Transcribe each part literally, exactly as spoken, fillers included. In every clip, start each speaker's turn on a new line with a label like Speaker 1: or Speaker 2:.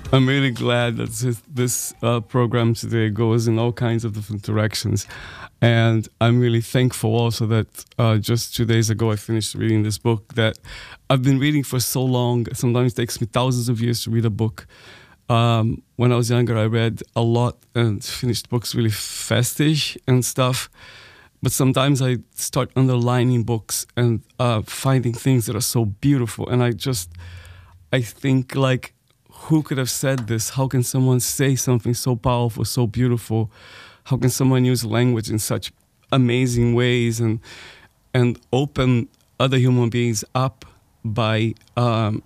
Speaker 1: I'm really glad that this, this uh, program today goes in all kinds of different directions. And I'm really thankful also that uh, just two days ago I finished reading this book that I've been reading for so long. Sometimes it takes me thousands of years to read a book. Um, when I was younger, I read a lot and finished books really fastish and stuff. But sometimes I start underlining books and uh, finding things that are so beautiful. And I just, I think like, who could have said this? How can someone say something so powerful, so beautiful? How can someone use language in such amazing ways and and open other human beings up by um,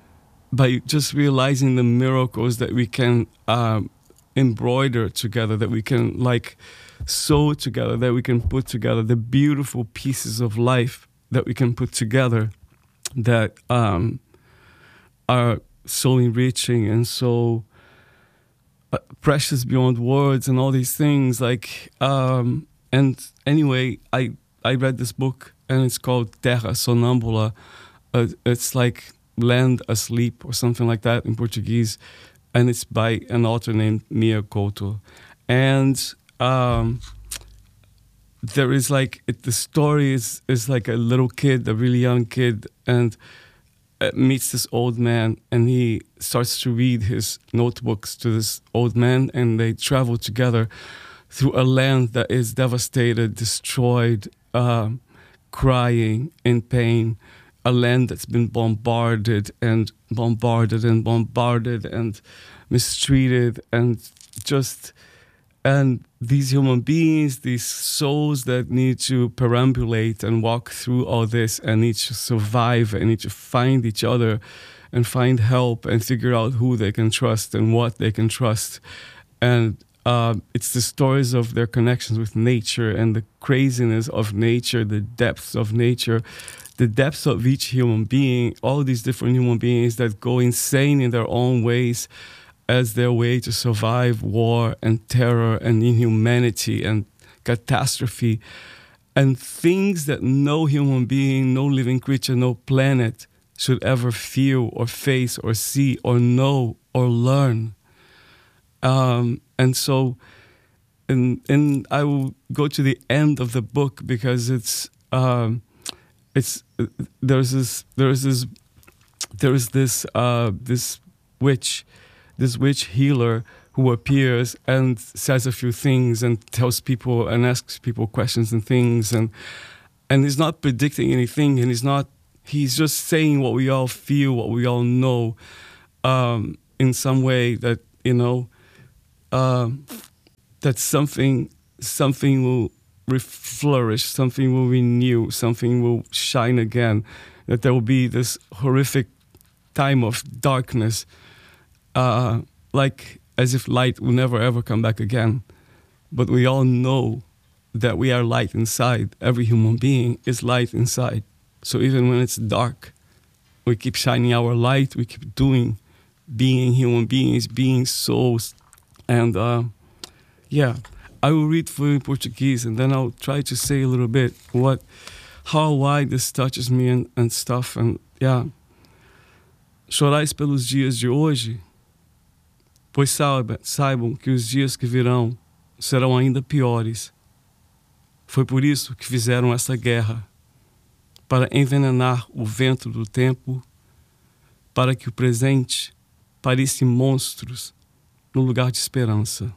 Speaker 1: by just realizing the miracles that we can um, embroider together, that we can like sew together, that we can put together, the beautiful pieces of life that we can put together that um, are so enriching and so uh, precious beyond words and all these things. Like, um, and anyway, I, I read this book and it's called Terra Sonâmbula. Uh, it's like land asleep or something like that in Portuguese. And it's by an author named Mia Couto. And um, there is like, it, the story is, is like a little kid, a really young kid, and Uh, meets this old man, and he starts to read his notebooks to this old man, and they travel together through a land that is devastated, destroyed, uh, crying in pain, a land that's been bombarded and bombarded and bombarded and mistreated, and just and these human beings, these souls that need to perambulate and walk through all this and need to survive and need to find each other and find help and figure out who they can trust and what they can trust. And uh, it's the stories of their connections with nature and the craziness of nature, the depths of nature, the depths of each human being, all these different human beings that go insane in their own ways as their way to survive war and terror and inhumanity and catastrophe and things that no human being, no living creature, no planet should ever feel or face or see or know or learn. Um, and so, and, and I will go to the end of the book because it's, um, it's, there's this, there's this, there's this, uh, this witch, this witch healer who appears and says a few things and tells people and asks people questions and things, and and he's not predicting anything, and he's not he's just saying what we all feel, what we all know, um, in some way that, you know, um, that something something will flourish, something will renew, something will shine again, that there will be this horrific time of darkness. Uh, like as if light will never ever come back again. But we all know that we are light inside. Every human being is light inside. So even when it's dark, we keep shining our light, we keep doing, being human beings, being souls. And uh, yeah, I will read for you in Portuguese and then I'll try to say a little bit what, how, why this touches me and, and stuff. And yeah, chorais pelos dias de hoje? Pois saiba, saibam que os dias que virão serão ainda piores. Foi por isso que fizeram essa guerra, para envenenar o vento do tempo, para que o presente parisse monstros no lugar de esperança.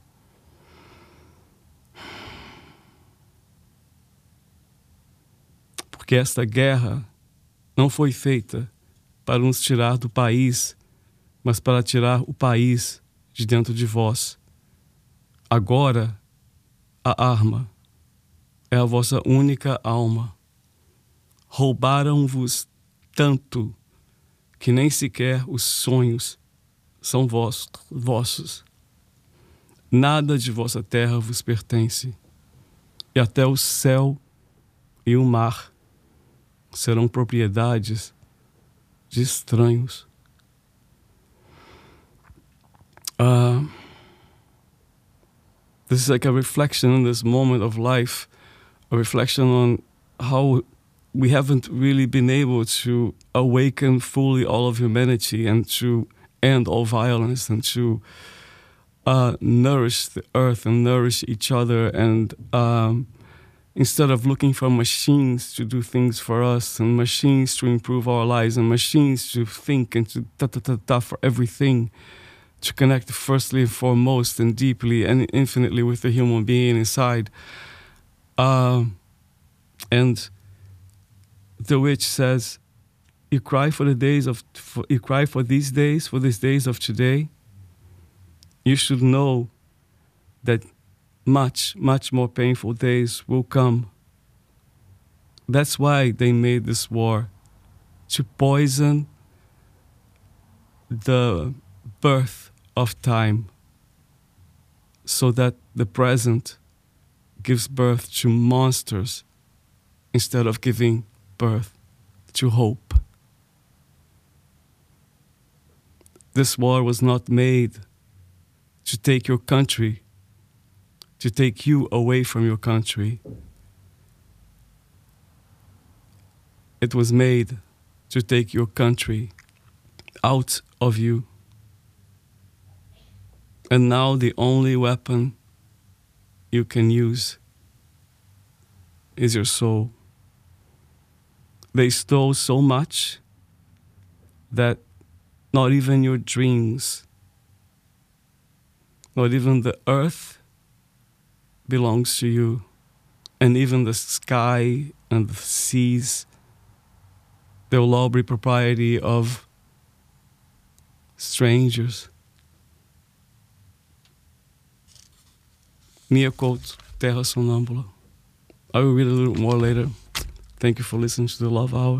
Speaker 1: Porque esta guerra não foi feita para nos tirar do país, mas para tirar o país de dentro de vós. Agora, a arma é a vossa única alma. Roubaram-vos tanto que nem sequer os sonhos são vos, vossos. Nada de vossa terra vos pertence, e até o céu e o mar serão propriedades de estranhos. Uh, this is like a reflection on this moment of life, a reflection on how we haven't really been able to awaken fully all of humanity and to end all violence and to uh, nourish the earth and nourish each other. And um, instead of looking for machines to do things for us and machines to improve our lives and machines to think and to ta-ta-ta-ta for everything, to connect firstly and foremost and deeply and infinitely with the human being inside. Um, and the witch says, you cry for the days of, for, you cry for these days, for these days of today. You should know that much, much more painful days will come. That's why they made this war, to poison the birth of time, so that the present gives birth to monsters instead of giving birth to hope. This war was not made to take your country, to take you away from your country. It was made to take your country out of you. And now the only weapon you can use is your soul. They stole so much that not even your dreams, not even the earth belongs to you, and even the sky and the seas, they will all be propriety of strangers. Mia quote, Terra Sonambula. I will read a little more later. Thank you for listening to the Love Hour.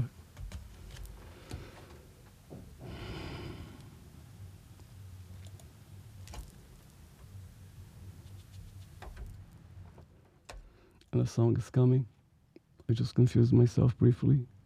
Speaker 1: And the song is coming. I just confused myself briefly.